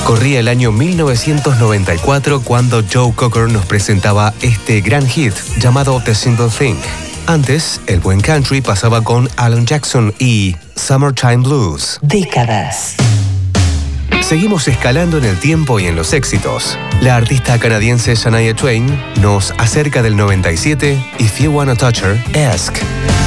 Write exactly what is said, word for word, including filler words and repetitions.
Corría el año mil novecientos noventa y cuatro cuando Joe Cocker nos presentaba este gran hit llamado The Simple Thing. Antes, el buen country pasaba con Alan Jackson y Summertime Blues. Décadas. Seguimos escalando en el tiempo y en los éxitos. La artista canadiense Shania Twain nos acerca del noventa y siete, If You Wanna Touch Her, Ask.